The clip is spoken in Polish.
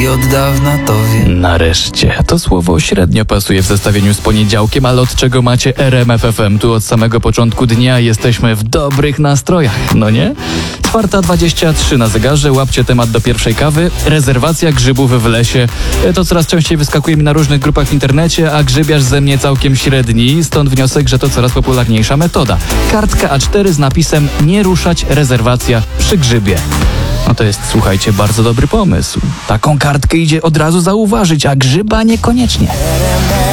od dawna to wie. Nareszcie. To słowo średnio pasuje w zestawieniu z poniedziałkiem, ale od czego macie RMF FM? Tu od samego początku dnia jesteśmy w dobrych nastrojach, no nie? 4:23 na zegarze, łapcie temat do pierwszej kawy. Rezerwacja grzybów w lesie. To coraz częściej wyskakuje mi na różnych grupach w internecie, a grzybiarz ze mnie całkiem średni, stąd wniosek, że to coraz popularniejsza metoda. Kartka A4 z napisem nie ruszać, rezerwacja przy grzybie. No to jest, słuchajcie, bardzo dobry pomysł. Taką kartkę idzie od razu zauważyć, a grzyba niekoniecznie.